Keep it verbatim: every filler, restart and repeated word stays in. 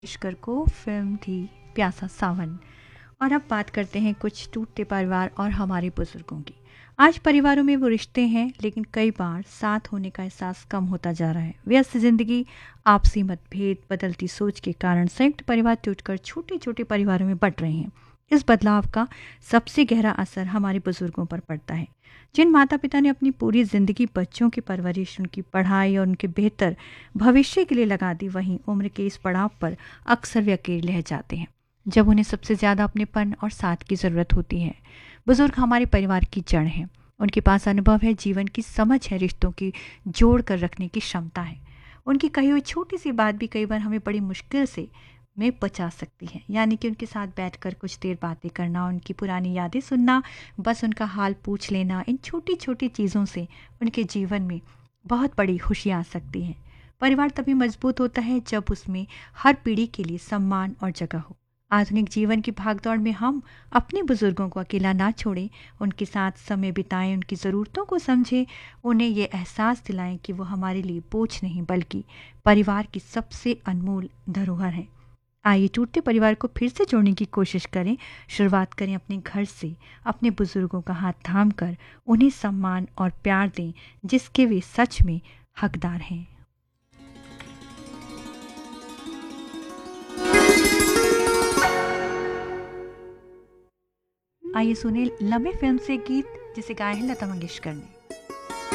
मंगेशकर को फिल्म थी प्यासा सावन। और अब बात करते हैं कुछ टूटते परिवार और हमारे बुजुर्गों की। आज परिवारों में वो रिश्ते हैं, लेकिन कई बार साथ होने का एहसास कम होता जा रहा है। व्यस्त जिंदगी, आपसी मतभेद, बदलती सोच के कारण संयुक्त परिवार टूटकर छोटे छोटे परिवारों में बंट रहे हैं। इस बदलाव का सबसे गहरा असर हमारे बुजुर्गों पर पड़ता है। जिन माता पिता ने अपनी पूरी जिंदगी बच्चों की परवरिश, उनकी पढ़ाई और उनके बेहतर भविष्य के लिए लगा दी, वहीं उम्र के इस पड़ाव पर अक्सर वे अकेले रह जाते हैं जब उन्हें सबसे ज्यादा अपनेपन और साथ की जरूरत होती है। बुजुर्ग हमारे परिवार की जड़ हैं। उनके पास अनुभव है, जीवन की समझ है, रिश्तों की जोड़ कर रखने की क्षमता है। उनकी कही हुई छोटी सी बात भी कई बार हमें बड़ी मुश्किल से में बचा सकती है। यानी कि उनके साथ बैठकर कुछ देर बातें करना, उनकी पुरानी यादें सुनना, बस उनका हाल पूछ लेना, इन छोटी छोटी चीज़ों से उनके जीवन में बहुत बड़ी खुशियाँ आ सकती हैं। परिवार तभी मजबूत होता है जब उसमें हर पीढ़ी के लिए सम्मान और जगह हो। आधुनिक जीवन की भागदौड़ में हम अपने बुजुर्गों को अकेला ना छोड़ें, उनके साथ समय बिताएं, उनकी ज़रूरतों को समझें, उन्हें ये एहसास दिलाएं कि वो हमारे लिए बोझ नहीं बल्कि परिवार की सबसे अनमोल धरोहर है। आइए टूटते परिवार को फिर से जोड़ने की कोशिश करें। शुरुआत करें अपने घर से। अपने बुजुर्गों का हाथ थाम कर उन्हें सम्मान और प्यार दें जिसके वे सच में हकदार हैं। आइए सुने लम्हे फिल्म से गीत जिसे गाया है लता मंगेशकर ने।